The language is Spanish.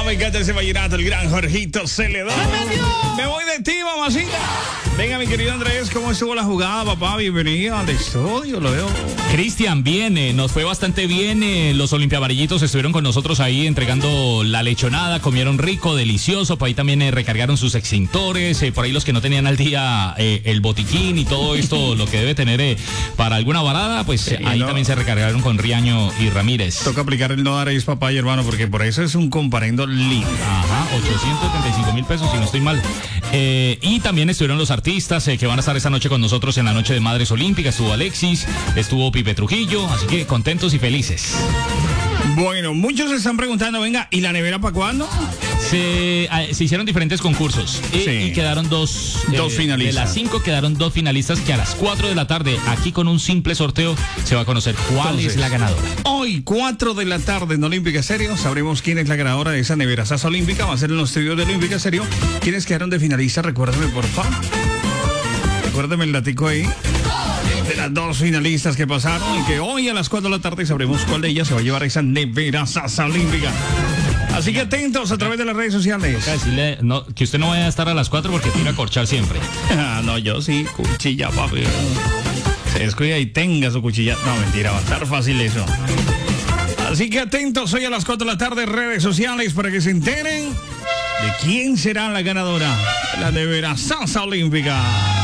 me encanta ese vallenato, el gran Jorgito Celedón. Me voy de ti, mamacita. Venga, mi querido Andrés, ¿cómo estuvo la jugada, papá? Bienvenido al estudio, lo veo. Cristian, bien, nos fue bastante bien. Los olimpiavarillitos estuvieron con nosotros ahí entregando la lechonada, comieron rico, delicioso. Por ahí también recargaron sus extintores. Por ahí los que no tenían al día el botiquín y todo esto, lo que debe tener para alguna varada, pues sí, ahí también se recargaron con Riaño y Ramírez. Toca aplicar el no daréis, papá y hermano, porque por eso es un comparendo lindo. Ajá, 875,000 pesos, si no estoy mal. Y también estuvieron los artistas que van a estar esta noche con nosotros en la noche de Madres Olímpicas. Estuvo Alexis, estuvo Pipe Trujillo, así que contentos y felices. Bueno, muchos se están preguntando, venga, ¿y la nevera para cuándo? Se hicieron diferentes concursos y quedaron dos finalistas. De las 5 quedaron 2 finalistas que a las 4 de la tarde, aquí con un simple sorteo, se va a conocer cuál es la ganadora. Hoy, 4 de la tarde en Olímpica Estéreo, sabremos quién es la ganadora de esa nevera Sasa Olímpica. Va a ser en los estudios de Olímpica Estéreo. ¿Quiénes quedaron de finalistas? Recuérdame, por favor. Recuérdame el datico ahí de las 2 finalistas que pasaron y que hoy a las 4 de la tarde sabremos cuál de ellas se va a llevar esa nevera Sasa Olímpica. Así que atentos a través de las redes sociales. Decirle, no, que usted no vaya a estar a las 4 porque tiene que corchar siempre. No, yo sí, cuchilla, papi. Se descuida y tenga su cuchilla. No, mentira, va a estar fácil eso. Así que atentos hoy a las 4 de la tarde, redes sociales, para que se enteren de quién será la ganadora de la nevera Sasa Olímpica.